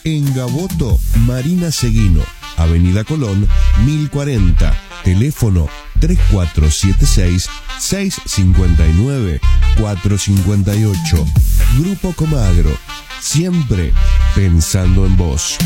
En Gaboto, Marina Seguino, Avenida Colón, 1040, teléfono 3476-659-458. Grupo Comagro, siempre pensando en vos.